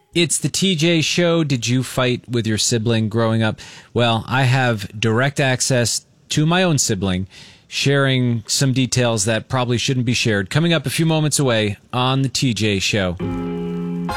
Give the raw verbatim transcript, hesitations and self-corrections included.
It's the T J Show. Did you fight with your sibling growing up? Well, I have direct access to my own sibling, sharing some details that probably shouldn't be shared. Coming up a few moments away on the T J Show.